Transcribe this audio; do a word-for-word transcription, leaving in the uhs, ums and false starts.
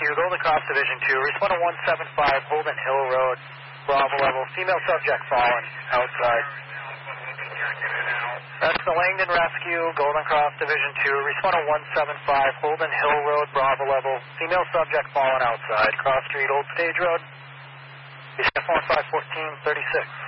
Rescue, Golden Cross Division two, respond to one seven five, Holden Hill Road, Bravo level, female subject fallen outside. That's the Langdon Rescue, Golden Cross Division two, respond to one seven five, Holden Hill Road, Bravo level, female subject fallen outside, Cross Street, Old Stage Road, one five one four thirty-six.